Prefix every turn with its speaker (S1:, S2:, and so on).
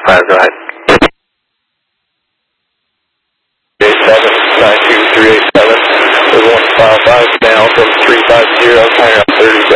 S1: 5, go ahead.
S2: 92387. There's 155 down from 350, higher up 30.